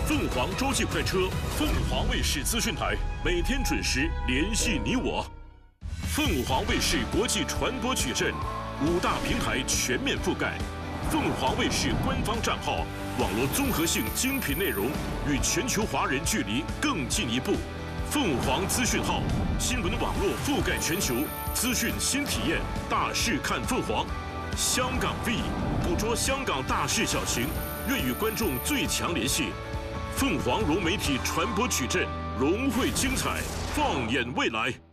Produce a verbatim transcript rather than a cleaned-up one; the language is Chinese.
凤凰洲际快车，凤凰卫视资讯台，每天准时联系你我。凤凰卫视国际传播矩阵，五大平台全面覆盖。凤凰卫视官方账号，网络综合性精品内容，与全球华人距离更进一步。凤凰资讯号，新闻网络覆盖全球，资讯新体验，大事看凤凰。香港 V， 捕捉香港大事小情，愿与观众最强联系。凤凰融媒体传播矩阵，融汇精彩，放眼未来。